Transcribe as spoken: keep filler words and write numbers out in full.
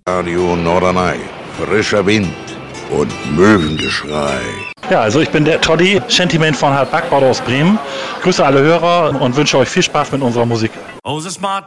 Radio Norderney, frischer Wind und Möwengeschrei. Ja, also ich bin der Toddy, Shantyman von Hard Backbord aus Bremen. Grüße alle Hörer und wünsche euch viel Spaß mit unserer Musik. Oh, the smart